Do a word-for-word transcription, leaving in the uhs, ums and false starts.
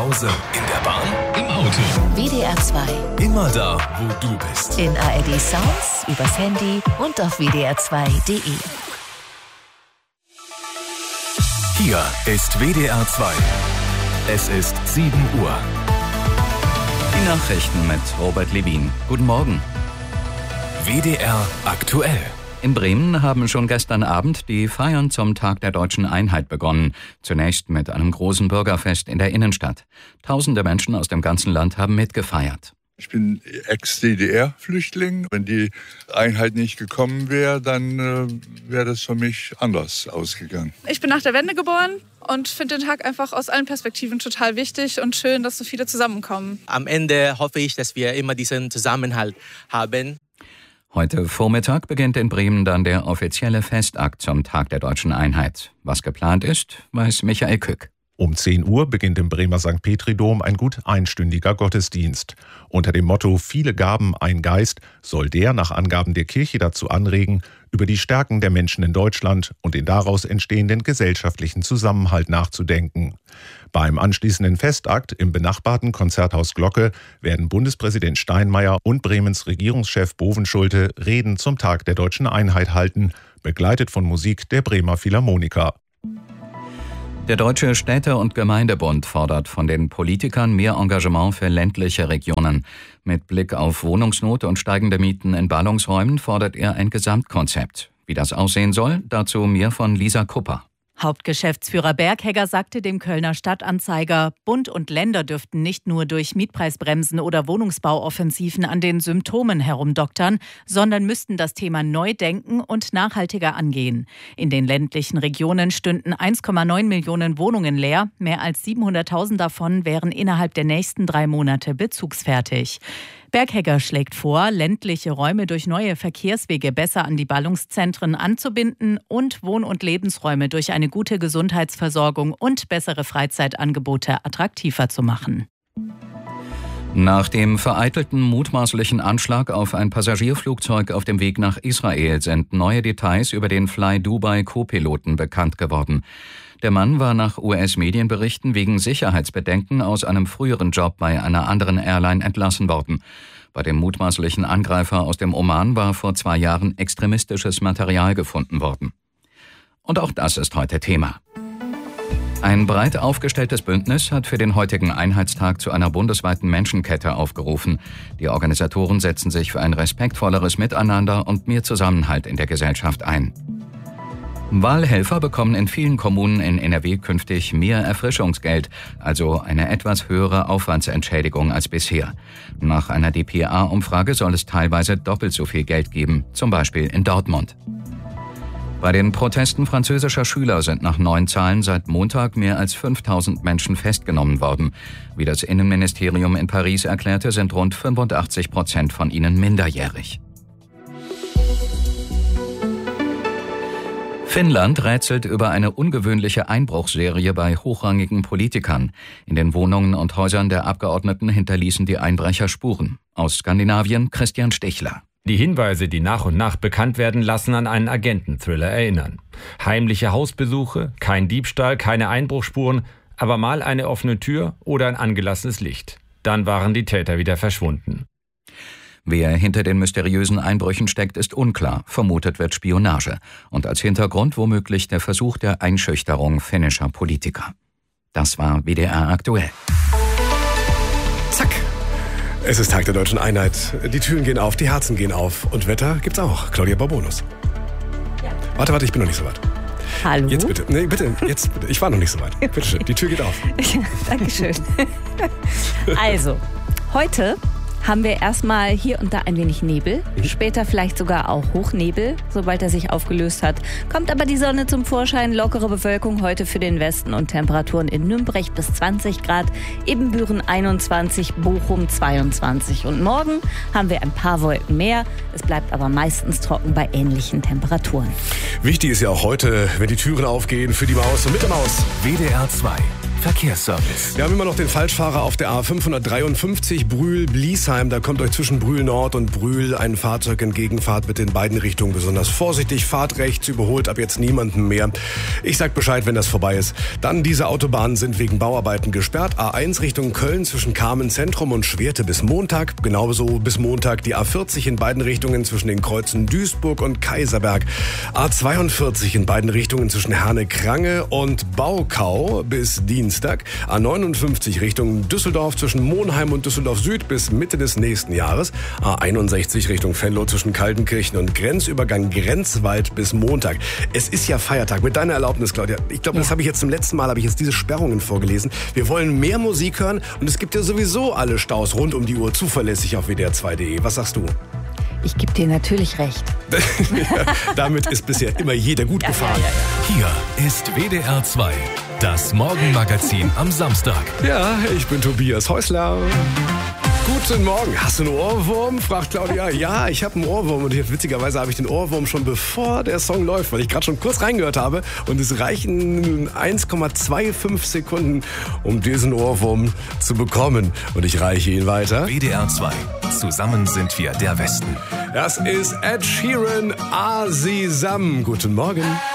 Hause, in der Bahn, im Auto. W D R zwei. Immer da, wo du bist. In A R D Sounds, übers Handy und auf w d r zwei punkt d e. Hier ist W D R zwei. Es ist sieben Uhr. Die Nachrichten mit Robert Levin. Guten Morgen. W D R aktuell. In Bremen haben schon gestern Abend die Feiern zum Tag der Deutschen Einheit begonnen. Zunächst mit einem großen Bürgerfest in der Innenstadt. Tausende Menschen aus dem ganzen Land haben mitgefeiert. Ich bin Ex-D D R-Flüchtling. Wenn die Einheit nicht gekommen wäre, dann äh, wäre das für mich anders ausgegangen. Ich bin nach der Wende geboren und finde den Tag einfach aus allen Perspektiven total wichtig und schön, dass so viele zusammenkommen. Am Ende hoffe ich, dass wir immer diesen Zusammenhalt haben. Heute Vormittag beginnt in Bremen dann der offizielle Festakt zum Tag der Deutschen Einheit. Was geplant ist, weiß Michael Kück. Um zehn Uhr beginnt im Bremer Sankt Petri-Dom ein gut einstündiger Gottesdienst. Unter dem Motto »Viele Gaben, ein Geist« soll der nach Angaben der Kirche dazu anregen, über die Stärken der Menschen in Deutschland und den daraus entstehenden gesellschaftlichen Zusammenhalt nachzudenken. Beim anschließenden Festakt im benachbarten Konzerthaus Glocke werden Bundespräsident Steinmeier und Bremens Regierungschef Bovenschulte Reden zum Tag der Deutschen Einheit halten, begleitet von Musik der Bremer Philharmoniker. Der Deutsche Städte- und Gemeindebund fordert von den Politikern mehr Engagement für ländliche Regionen. Mit Blick auf Wohnungsnot und steigende Mieten in Ballungsräumen fordert er ein Gesamtkonzept. Wie das aussehen soll, dazu mehr von Lisa Kupper. Hauptgeschäftsführer Berghegger sagte dem Kölner Stadtanzeiger, Bund und Länder dürften nicht nur durch Mietpreisbremsen oder Wohnungsbauoffensiven an den Symptomen herumdoktern, sondern müssten das Thema neu denken und nachhaltiger angehen. In den ländlichen Regionen stünden eins Komma neun Millionen Wohnungen leer. Mehr als siebenhunderttausend davon wären innerhalb der nächsten drei Monate bezugsfertig. Berghegger schlägt vor, ländliche Räume durch neue Verkehrswege besser an die Ballungszentren anzubinden und Wohn- und Lebensräume durch eine gute Gesundheitsversorgung und bessere Freizeitangebote attraktiver zu machen. Nach dem vereitelten mutmaßlichen Anschlag auf ein Passagierflugzeug auf dem Weg nach Israel sind neue Details über den Fly Dubai Co-Piloten bekannt geworden. Der Mann war nach U S-Medienberichten wegen Sicherheitsbedenken aus einem früheren Job bei einer anderen Airline entlassen worden. Bei dem mutmaßlichen Angreifer aus dem Oman war vor zwei Jahren extremistisches Material gefunden worden. Und auch das ist heute Thema. Ein breit aufgestelltes Bündnis hat für den heutigen Einheitstag zu einer bundesweiten Menschenkette aufgerufen. Die Organisatoren setzen sich für ein respektvolleres Miteinander und mehr Zusammenhalt in der Gesellschaft ein. Wahlhelfer bekommen in vielen Kommunen in N R W künftig mehr Erfrischungsgeld, also eine etwas höhere Aufwandsentschädigung als bisher. Nach einer D P A-Umfrage soll es teilweise doppelt so viel Geld geben, zum Beispiel in Dortmund. Bei den Protesten französischer Schüler sind nach neuen Zahlen seit Montag mehr als fünftausend Menschen festgenommen worden. Wie das Innenministerium in Paris erklärte, sind rund fünfundachtzig Prozent von ihnen minderjährig. Finnland rätselt über eine ungewöhnliche Einbruchsserie bei hochrangigen Politikern. In den Wohnungen und Häusern der Abgeordneten hinterließen die Einbrecher Spuren. Aus Skandinavien Christian Stichler. Die Hinweise, die nach und nach bekannt werden, lassen an einen Agenten-Thriller erinnern. Heimliche Hausbesuche, kein Diebstahl, keine Einbruchsspuren, aber mal eine offene Tür oder ein angelassenes Licht. Dann waren die Täter wieder verschwunden. Wer hinter den mysteriösen Einbrüchen steckt, ist unklar. Vermutet wird Spionage. Und als Hintergrund womöglich der Versuch der Einschüchterung finnischer Politiker. Das war W D R aktuell. Zack. Es ist Tag der Deutschen Einheit. Die Türen gehen auf, die Herzen gehen auf. Und Wetter gibt's auch. Claudia Baubonus. Ja. Warte, warte, ich bin noch nicht so weit. Hallo? Jetzt bitte. Nee, bitte. Jetzt bitte. Ich war noch nicht so weit. Bitte schön. Die Tür geht auf. Dankeschön. Also, heute haben wir erstmal hier und da ein wenig Nebel, später vielleicht sogar auch Hochnebel, sobald er sich aufgelöst hat. Kommt aber die Sonne zum Vorschein, lockere Bewölkung heute für den Westen und Temperaturen in Nürnberg bis zwanzig Grad, Ebenbüren einundzwanzig, Bochum zweiundzwanzig. Und morgen haben wir ein paar Wolken mehr, es bleibt aber meistens trocken bei ähnlichen Temperaturen. Wichtig ist ja auch heute, wenn die Türen aufgehen, für die Maus und mit der Maus. W D R zwei. Verkehrsservice. Wir haben immer noch den Falschfahrer auf der A fünfhundertdreiundfünfzig Brühl-Bliesheim. Da kommt euch zwischen Brühl Nord und Brühl ein Fahrzeug entgegen. Fahrt bitte in beiden Richtungen besonders vorsichtig. Fahrt rechts, überholt ab jetzt niemanden mehr. Ich sag Bescheid, wenn das vorbei ist. Dann, diese Autobahnen sind wegen Bauarbeiten gesperrt. A eins Richtung Köln zwischen Kamen Zentrum und Schwerte bis Montag. Genauso bis Montag die A vierzig in beiden Richtungen zwischen den Kreuzen Duisburg und Kaiserberg. A zweiundvierzig in beiden Richtungen zwischen Herne-Krange und Baukau bis Dienstag. A neunundfünfzig Richtung Düsseldorf zwischen Monheim und Düsseldorf Süd bis Mitte des nächsten Jahres. A einundsechzig Richtung Venlo zwischen Kaltenkirchen und Grenzübergang Grenzwald bis Montag. Es ist ja Feiertag. Mit deiner Erlaubnis, Claudia. Ich glaube, ja. das habe ich jetzt zum letzten Mal, habe ich jetzt diese Sperrungen vorgelesen. Wir wollen mehr Musik hören und es gibt ja sowieso alle Staus rund um die Uhr zuverlässig auf W D R zwei punkt de. Was sagst du? Ich gebe dir natürlich recht. Ja, damit ist bisher immer jeder gut gefahren. Ja, ja, ja. Hier ist W D R zwei, das Morgenmagazin am Samstag. Ja, ich bin Tobias Häusler. Guten Morgen. Hast du einen Ohrwurm? Fragt Claudia. Ja, ich habe einen Ohrwurm und jetzt, witzigerweise habe ich den Ohrwurm schon bevor der Song läuft, weil ich gerade schon kurz reingehört habe und es reichen eins Komma fünfundzwanzig Sekunden, um diesen Ohrwurm zu bekommen. Und ich reiche ihn weiter. W D R zwei. Zusammen sind wir der Westen. Das ist Ed Sheeran, Azizam. Guten Morgen.